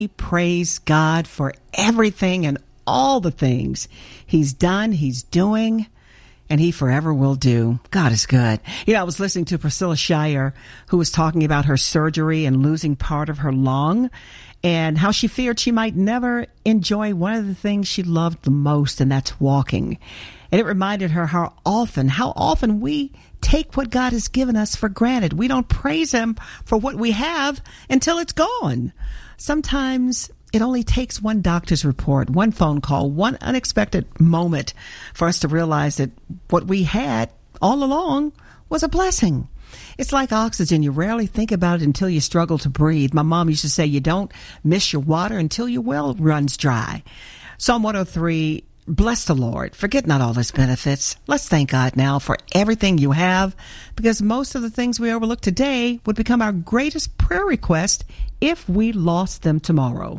Praise God for everything and all the things He's done, He's doing, and He forever will do. God is good. You know, I was listening to Priscilla Shirer, who was talking about her surgery and losing part of her lung, and how she feared she might never enjoy one of the things she loved the most, and that's walking. And it reminded her how often we take what God has given us for granted. We don't praise Him for what we have until it's gone. Sometimes it only takes one doctor's report, one phone call, one unexpected moment for us to realize that what we had all along was a blessing. It's like oxygen. You rarely think about it until you struggle to breathe. My mom used to say, you don't miss your water until your well runs dry. Psalm 103, bless the Lord. Forget not all His benefits. Let's thank God now for everything you have, because most of the things we overlook today would become our greatest prayer request if we lost them tomorrow.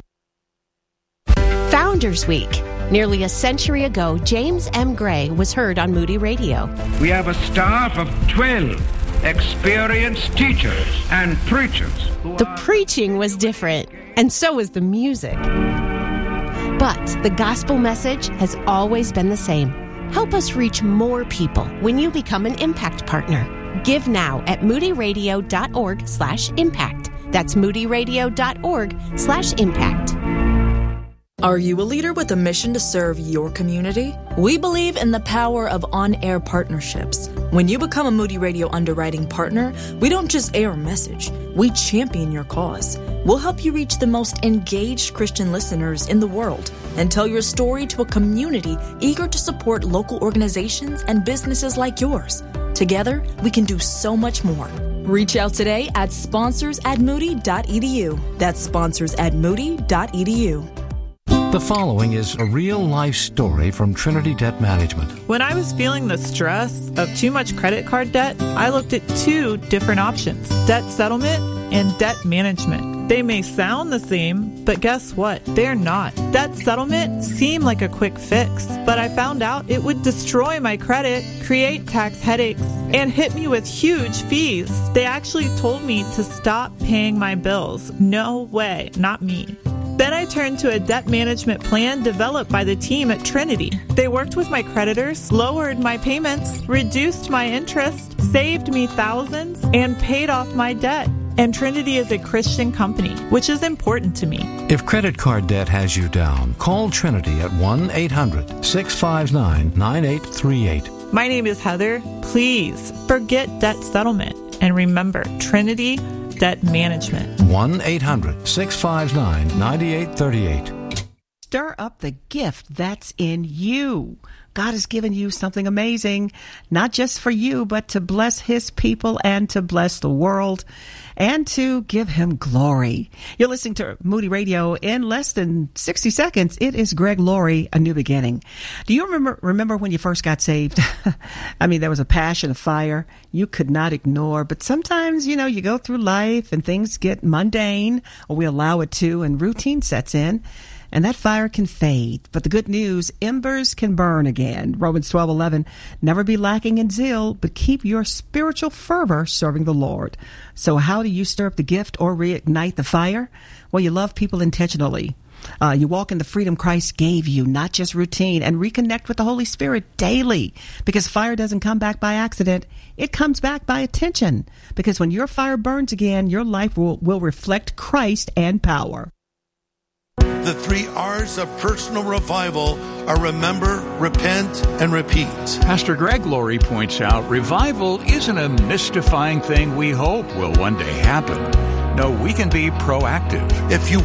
Founders Week. Nearly a century ago, James M. Gray was heard on Moody Radio. We have a staff of 12 experienced teachers and preachers. The preaching was different, and so was the music. But the gospel message has always been the same. Help us reach more people when you become an Impact Partner. Give now at moodyradio.org/impact. That's moodyradio.org/impact. Are you a leader with a mission to serve your community? We believe in the power of on-air partnerships. When you become a Moody Radio underwriting partner, we don't just air a message, we champion your cause. We'll help you reach the most engaged Christian listeners in the world and tell your story to a community eager to support local organizations and businesses like yours. Together, we can do so much more. Reach out today at sponsors@moody.edu. That's sponsors@moody.edu. The following is a real-life story from Trinity Debt Management. When I was feeling the stress of too much credit card debt, I looked at two different options: debt settlement and debt management. They may sound the same, but guess what? They're not. Debt settlement seemed like a quick fix, but I found out it would destroy my credit, create tax headaches, and hit me with huge fees. They actually told me to stop paying my bills. No way, not me. Then I turned to a debt management plan developed by the team at Trinity. They worked with my creditors, lowered my payments, reduced my interest, saved me thousands, and paid off my debt. And Trinity is a Christian company, which is important to me. If credit card debt has you down, call Trinity at 1-800-659-9838. My name is Heather. Please forget debt settlement and remember Trinity Debt Management. 1-800-659-9838. Stir up the gift that's in you. God has given you something amazing, not just for you, but to bless His people and to bless the world and to give Him glory. You're listening to Moody Radio. In less than 60 seconds, it is Greg Laurie, A New Beginning. Do you remember when you first got saved? I mean, there was a passion, a fire you could not ignore. But sometimes, you know, you go through life and things get mundane, or we allow it to, and routine sets in. And that fire can fade. But the good news, embers can burn again. Romans 12:11, never be lacking in zeal, but keep your spiritual fervor serving the Lord. So how do you stir up the gift or reignite the fire? Well, you love people intentionally. You walk in the freedom Christ gave you, not just routine, and reconnect with the Holy Spirit daily, because fire doesn't come back by accident. It comes back by attention, because when your fire burns again, your life will reflect Christ and power. The 3 R's of personal revival are remember, repent, and repeat. Pastor Greg Laurie points out revival isn't a mystifying thing we hope will one day happen. No, we can be proactive. If you